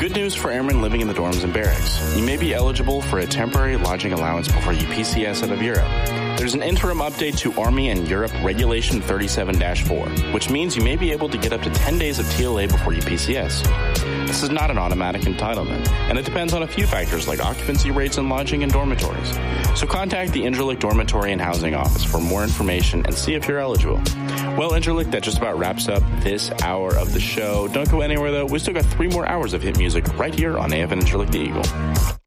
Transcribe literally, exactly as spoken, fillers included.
Good news for airmen living in the dorms and barracks. You may be eligible for a temporary lodging allowance before you P C S out of Europe. There's an interim update to Army and Europe Regulation thirty-seven dash four, which means you may be able to get up to ten days of T L A before you P C S. This is not an automatic entitlement, and it depends on a few factors like occupancy rates and lodging in dormitories. So contact the Incirlik Dormitory and Housing Office for more information and see if you're eligible. Well, Incirlik, that just about wraps up this hour of the show. Don't go anywhere, though. We still got three more hours of hit music right here on A F N Incirlik the Eagle.